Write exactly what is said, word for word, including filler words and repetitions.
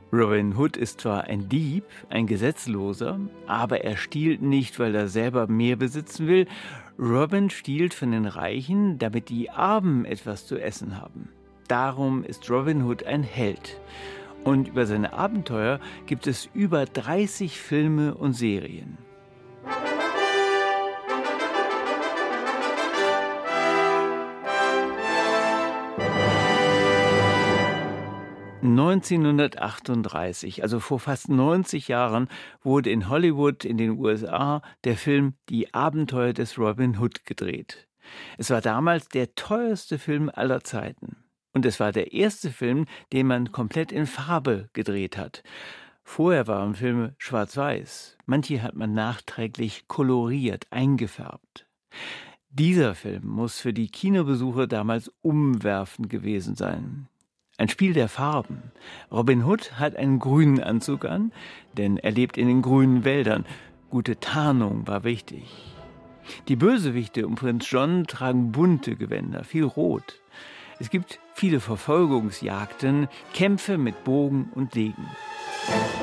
Robin Hood ist zwar ein Dieb, ein Gesetzloser, aber er stiehlt nicht, weil er selber mehr besitzen will. Robin stiehlt von den Reichen, damit die Armen etwas zu essen haben. Darum ist Robin Hood ein Held. Und über seine Abenteuer gibt es über dreißig Filme und Serien. neunzehnhundertachtunddreißig, also vor fast neunzig Jahren, wurde in Hollywood in den U S A der Film Die Abenteuer des Robin Hood gedreht. Es war damals der teuerste Film aller Zeiten. Und es war der erste Film, den man komplett in Farbe gedreht hat. Vorher waren Filme schwarz-weiß. Manche hat man nachträglich koloriert, eingefärbt. Dieser Film muss für die Kinobesucher damals umwerfend gewesen sein. Ein Spiel der Farben. Robin Hood hat einen grünen Anzug an, denn er lebt in den grünen Wäldern. Gute Tarnung war wichtig. Die Bösewichte um Prinz John tragen bunte Gewänder, viel Rot. Es gibt viele Verfolgungsjagden, Kämpfe mit Bogen und Degen.